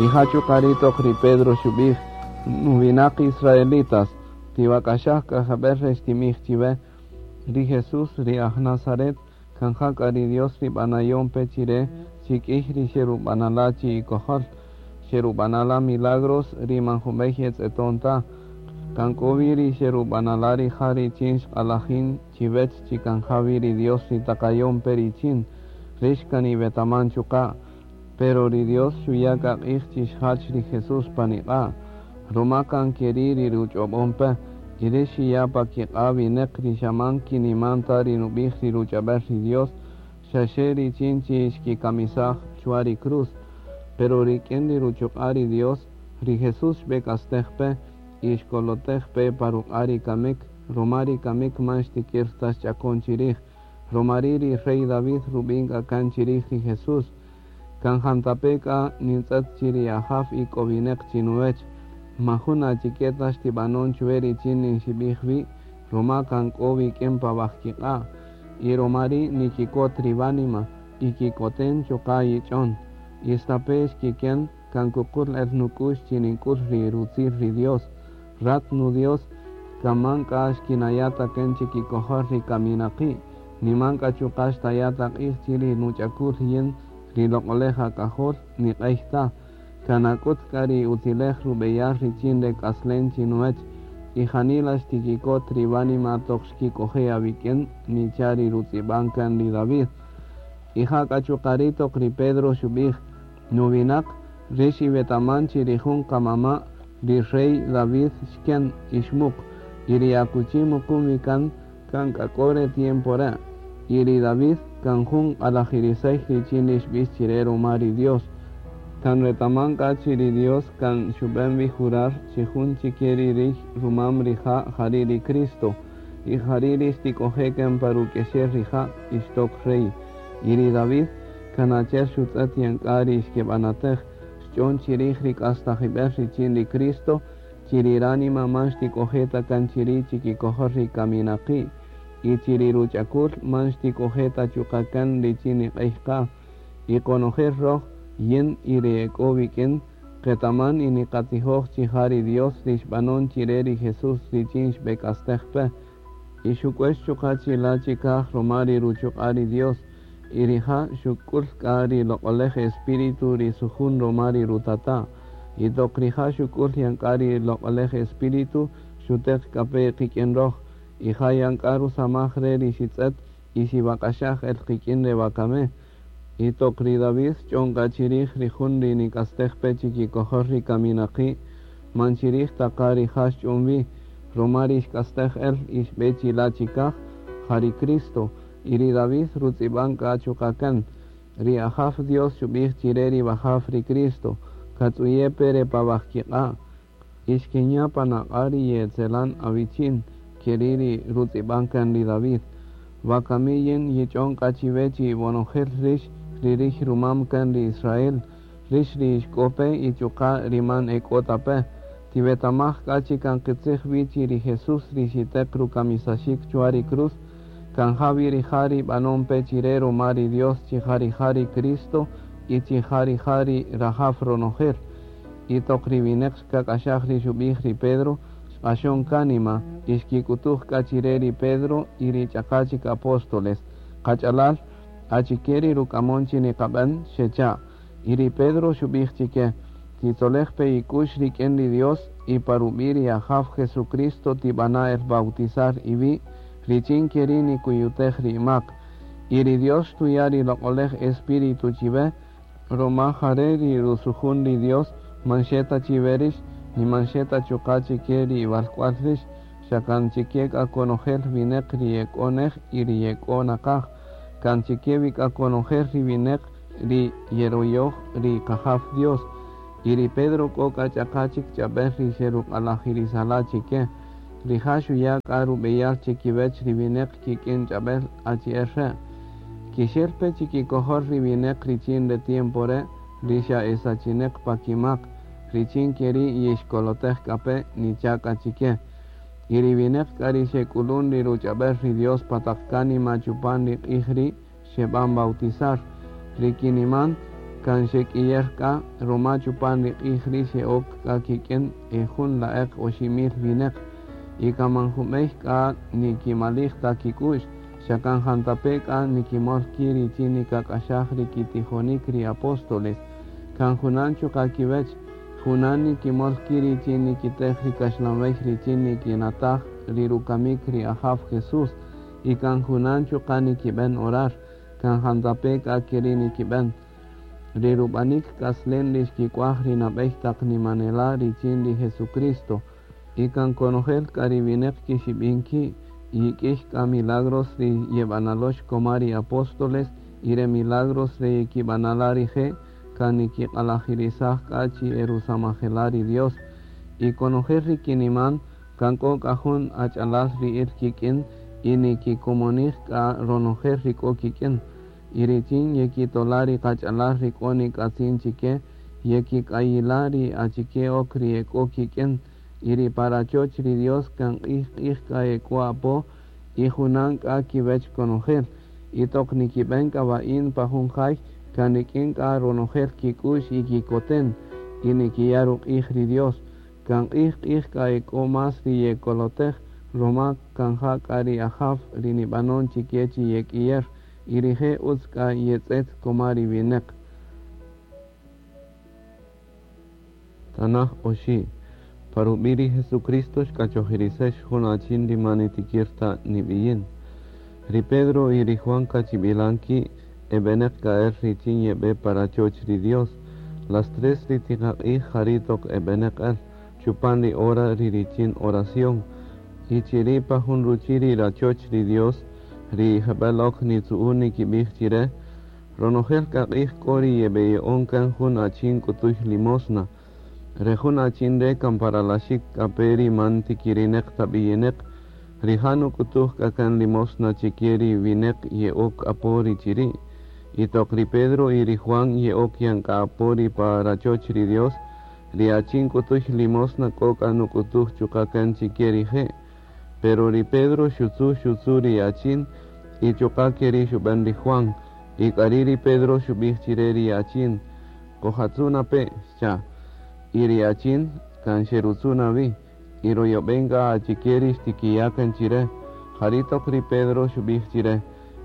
Ihachu carito ri Pedro shubih nubinak israelitas tibakashah kajaberres timih chive ri Jesús ri Nazaret kanjak ari Dios ri banayon pechire chikih ri sherubanala chi kohol sherubanala milagros ri manjumejets etonta kankovi ri sherubanala ri jari chinsh alajin chivech chikanjavi ri Dios ri takayon perichin rishkani betaman chuka pero ri Dios shuyaka ichishach ri Jesús panika romakan keri ri ruchobompe irishi yapa kiqavi nekri shaman kinimanta ri nubih ri ruchaber ri Dios shasheri chinchi ishki kamisaj chuari cruz pero ri ken ri ruchokari Dios ri Jesús bekastejpe ishkolotejpe parukari kamik romari kamik manshti kirtas chakon chirij romari ri rey David rubinka kan chirij ri Jesús kanjantapeka nintzat chiri ahaf ikovinek chinuech mahuna chiquetas tibanon chueri chinin shibihvi roma kankovi kempa bajkiqa y romari nikikot ribanima ikikoten chokai chon istapesh kiken kankukul el nukush chininkul ri rutzir ri Dios rat nu Dios kamanka ashkinayata ken chikikohor ri kaminaki nimanka chukash tayata chiri nuchakul yen ri lokoleja kahor ni qaihta kanakut kari utilej rubeyar richinde kaslen chinuech y janilas tikikot ribani matokshki kohea viken ni chari rutibankan li David y hakachukarito kri Pedro shubih nubinak rishi betaman chirijun kamama li rey David shken ishmuk iri akuchimukumikan kan kakore tiempora iri David kanjun alajirisay richinish bichirero mari Dios kan retaman kachiri Dios kan shubenvi jurar chihun chikieri rich rumam rija hariri Cristo y hariri stikoheken parukesher rija istok rey iri David kan acher shutzat yankari ishkebanatej shchon chirij rik hasta jiber richin li Cristo chirirani maman stikojeta kan chiri chikikohor rikaminaki y chiriruchakul man stikojeta chukakan richini qeihka y conojer roj yen ireekoviken ketaman inikatihoj chihari Dios rishbanon chireri Jesús richinsh bekastejpe y shukwesh chukachila chikaj romari ruchukari Dios irija shukul kari lokolej espíritu risujun romari rutata y tokrija shukul yankari lokolej espíritu shutek kape kiken roj y hayankaru samajre rishitzet y shibakashaj el kiken de bakame y tokri David chonka chirij rijun ri nikastejpe chikikohor ri kaminaki manchirij takari hash chonvi romari ishkastej el ishbechi la chikaj hari Cristo iri David rutzibanka chukakan ri ahaf Dios shubij chireri bajaf ri Cristo katsuye pere pabajkiqa ishkinya panaqari yetzelan avichin keriri rutzibankan ri David bakamiyen yichonka chivechi bonojel rish rirish rumam kan ri Israel rish rish kope y chuka riman ekotape tibetamaj kachi kan kitzij bichi ri Jesús rishitek rukamisashik chuari cruz kan javi rijari banon pechirero mari Dios chihari jari Cristo y chihari jari rahaf ronojer y tokribinex kakashaj ri shubij ri Pedro ashon kanima ishkikutuj kachireri Pedro y richakachik apóstoles kachalal achikeri rukamonchi ni kaban shecha iri Pedro shubij chike titolejpe ikush riken li Dios y parubiri ahaf Jesucristo tibana el bautizar ibi richin keri ni kuyutej rimak iri Dios tuyari lokolej espíritu chive roma jareri rusujun li Dios mancheta chiverish ni mancheta chukachi keri valcualrish shakan chikek akonojel vinek riekonej iri yekonakaj kan chikevik akonojer ribinek ri yeroyoh ri kahaf Dios iri Pedro koka chakachik chaber ri sheruk alajirisala chike ri hashu yak aru beyal chikibech ribinek kiken chaber HR kishelpe chikikohor ribinek richin de tiempore risha esachinek pakimak richin keri yishkolotej kape ni chaka chike iri binek kari shekulun ri ruchaber ri Dios patakani machupan ri ihri sheban bautizar rikiniman kan shekiyerka Roma chupan riqihri ok kakiken ejun laek oshimil vinek ikaman humeka nikimalih takikush shakan hantapeka nikimol kiri chini kakashahri kitijonikri apóstoles kan junanchu kakivech junani kimol kiri chini kitehri kashlamehri chini kinatah rirukamikri ahaf Jesús y kan junanchu kani kiben orar kan hantapeka kirini kiben rirubanik kaslen lishkikwahri nabehtak ni manela richindi Jesucristo y kan conocer karibinek kishibinki y kishka milagros ri yebanalosh komari apóstoles y re milagros ri kibanalari je kaniki alajirizah kachi erusamajelari Dios y conocer ri kiniman kanko kahun achalas ri irkikin y niki komonih ka ronojer ri kokikin irichin yeki tolari kachalas ri koni kasin chike yeki kayilari achike okri ekokikin iri parachoch ri Dios kan ka ekuapo y junan ka kibech conocer y tok nikiben ka bain pahunjai kanikin ka ronojer kikush y kikoten y nikiyaruk ri Dios kan ka ekomas ri ekolotej Roma kan hakari ahaf ri nibanon chikechi yekiyer irije utska yetzet komari binek Tanah Oshi Parubiri Jesucristo cachohirisesh hunachin di manitikirta nibiyin. Ri Pedro y ri Juan cachibilanki ebenek kaer richin yebe para choch ri Dios. Las tres ritigaki jaritok ebenek el. Chupan ri ora ri richin oración. Y chiripa hun ruchiri la choch ri Dios. Ri jebelok ni tsuuni kibich chire. Ronogel kakich kori yebe onkan hun achin kutush limosna. Rejuna chinde kamparalashik kaperi manti kirinek tabiyenek rihanu kutuh kakan limosna chikieri vinek yeok apori chiri itokri Pedro y ri Juan yeok yanka apori para chochri Dios riachin kutuh limosna kokanu kutuh chukakan chikieri je pero ri Pedro shutsu riachin y chukakeri shuban ri Juan y kariri Pedro shubih chire riachin kohatsuna pe cha iriachin kan sherutsunavi iroyo venga a chikeris tikiyakan chire jaritok ri Pedro shubih chire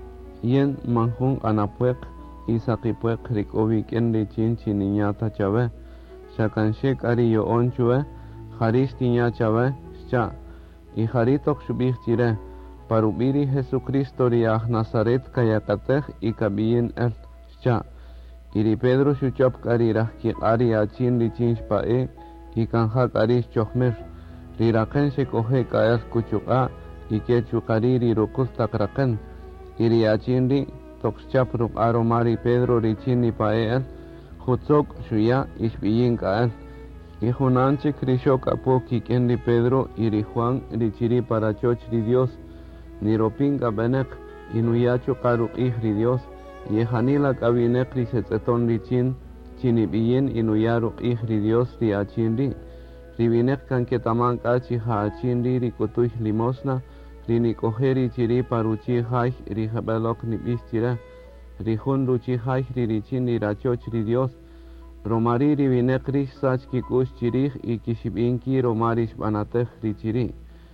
yen manjun anapuek isakipuek rikovi ken richin chiniñata chave shakan shek ariyo onchue jaris tiña chave cha y jaritok shubih chire parubiri Jesucristo riah Nazaret kayakatej y kabiyen el cha iri Pedro shuchop karirah ki ari achin lichinch pae ki kanha karis chohmer riraken se kohe kael kuchuka y ke chukariri rukul takraken iri achin ri tokschap ruk aromari Pedro richini pae el hutzok shuya ishbiyin kael y junanche krishok apo ki ken ri Pedro iri Juan richiri para choch ri Dios niropinga benek inuyacho karuk ri Dios Yehanila kabinek ri setzeton richin chinibiyin inuyaruk ri Dios ri achinri ribinek kan ketaman kachi ha achinri ri kutuh limosna ri nikojeri chiri paruchi hai ri jabelok nibis chira ri hun ruchi hai ri richin ri rachoch ri Dios romari ribinek ri sach kikush chirih y kishibinki romarish banatej ri chiri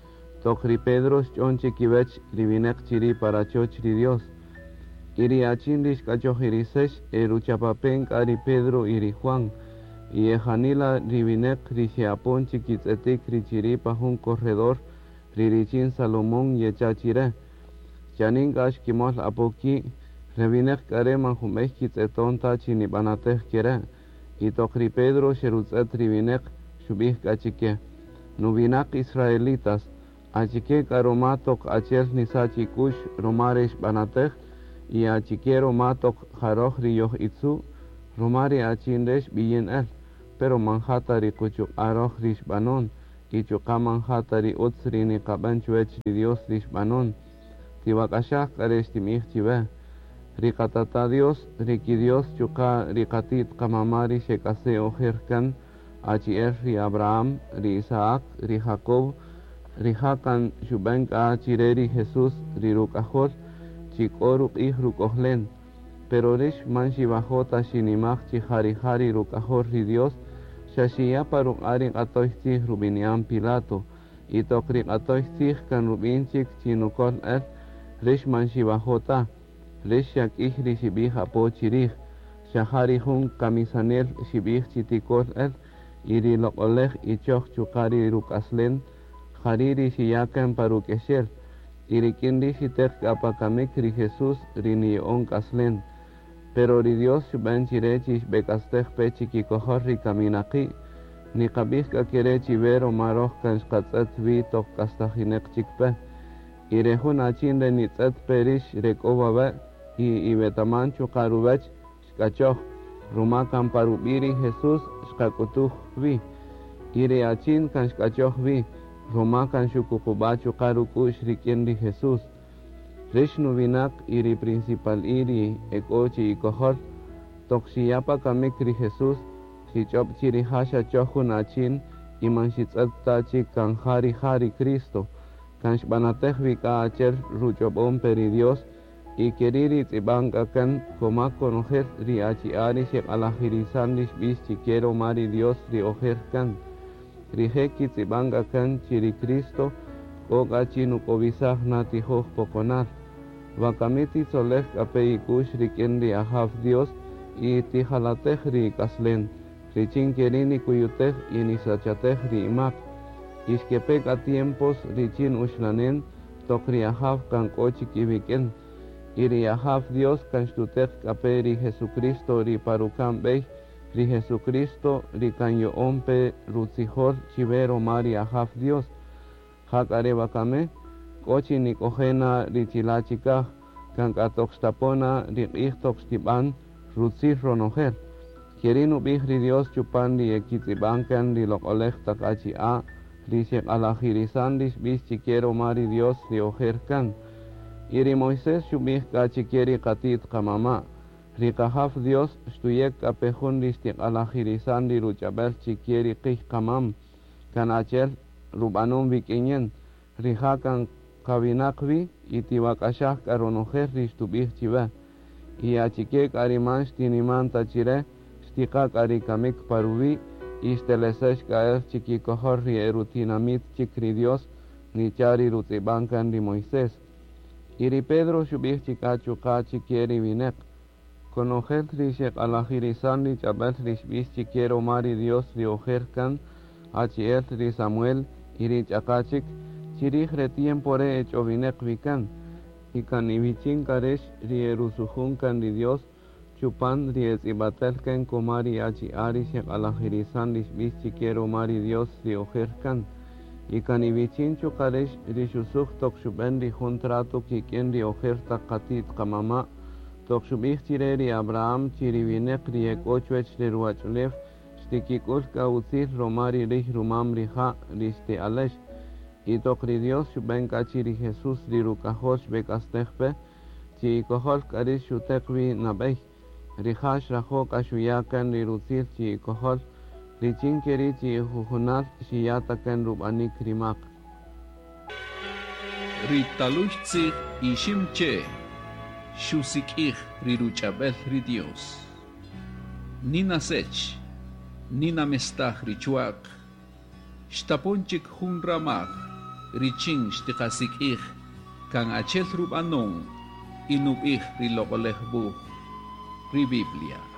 tok ri Pedro chonche kibech ribinek chiri parachoch ri Dios iri achindish kachohirisesh eruchapapen kari Pedro iri Juan y ejanila ribinek rishiapon chikitzetik richiripa un corredor ririchin Salomón yechachire chanin gash kimol apoki rebinek kare manjumech kitzeton ta chinibanatej kere y tokri Pedro sherutzet ribinek shubih kachike nubinak israelitas achike karomatok achel nisachikush romaresh banatej y achiquero matok jaroj riyoh itzu romari achindesh biyen el pero manhatari kuchuk aroj rishbanon y chuka manhatari utzri ni kaban chuech Dios rishbanon tiwakashah karesh timih chive rikatata Dios riki Dios chuka rikatit kamamari shekase ojerkan achier ri Abraham ri Isaac ri Jacob ri Hakan shubenka achireri Jesús ri rukajol chikoruk ihruk ohlen pero rish manshi bajota shinimach hari rukahor ri Dios, shashia paruk ari atoichtih rubinian Pilato, y tokrik atoichtih kan rubinchik chinukol rish manshi bajota, rish yak ihri shibih apo chirih, shahari hun kamisanel shibih chitikol iri lokoleh ichoch chukari rukaslen, hariri shiyakan parukeshel, iri kindi shitek apakamik ri Jesus rini on kaslen, pero ri Dios shuban chirechis bekastech pechi kikohor ri kaminaki, ni kabih kakirechi vero maroh kan shkatzat vi tok kastahinek chikpe, ire hun achin de nitzat perish rekovabe, y betaman chukarubech shkachoch, rumakan parubiri Jesus shkakutuh vi, ire achin kan shkachoch vi, rumakan shukukubachu karuku shrikiendi Jesus, rishnu vinak iri principal iri ekochi ikohor, tokshiyapa kamikri Jesus, shichop chiri hasha chohun achin, iman shitzatachi kan hari Cristo, kan shbanatech vika achel ruchobon peri Dios, y queriri tzibanga kan komak conocer ri achi ari shek alahirizandish bis chiquero mari Dios ri ojer kan, ri heki tzibanga kan chiri Cristo, oga chinu kobisah nati hoh pokonar, vakamiti tzolech kapei kush ri kendi ahaf Dios, y tihalatech ri kaslen, ri chinkerini kuyutech y nisachatech ri imak, ishkepek a tiempos ri chin ushlanen, tok ri ahaf kan kochi kibiken, iri ahaf Dios kan shtutek kaperi Jesucristo ri parukan bey, ri Jesucristo ri kan yo ompe rutzihor chivero mari ahaf Dios, hak arebakame, kochi ni kojena ri chilachikah, kan katokstapona ri ichtokstiban rutzih ronoher, kierinu bih ri Dios chupan ri ekitzibankan ri lokolech takachi a, ri shek alahirizandish bis chiquero mari Dios ri ojerkan, iri Moisés shubih kachikieri katit kamama, ri kahaf Dios shtuyek kapehun listik alahirizandi ruchabel chikieri kih kamam, kan achel rubanum vikinyen, ri hakan kabinakvi itiwakashah karonoher rishtubih chive, y achikek ariman shtiniman tachire, shtikak arikamik paruvi, istelesesh kaer chikikohor ri erutinamit chikri Dios, ni chari rutibankan ri Moisés. Iri Pedro shubih chikachu kachi kieri vinek, conojer rishek alahirizandi chabel rishbis chiquiero mari Dios ri ojerkan, achiel ri Samuel, iri chakachik, chirih re tiempo re echo vinek vikan, ikan ibichin karesh ri erusuhunkan ri Dios, chupan ri etzibatelken komari achi ari shek alahirizandi shbis chiquiero mari Dios ri ojerkan, ikan ibichin chukaresh rishusuk tokshuben ri juntrato kikien ri ojerta katit kamama, tokshubih chire ri Abraham chiri vinek ri ekochwech ri ruachlev, shtikikul kautzir romari rih rumam ri ha riste alesh, y tokri Dios shuben kachi ri Jesus ri rukahosh bekastechpe, chi ikohol karish shutekvi nabeh, ri hash rajok ashuyakan ri rutzir chi ikohol, Richin kerichi huhunat shiyataken rubanik rimak. Ritaluchtzig ishimche, shusikich riruchabel ri Dios. Nina sech, nina mestah richuak, shtaponchik hun ramak, richin shtikhasikich, kan achel rubanon, inubich rilokolehbu, ri Biblia.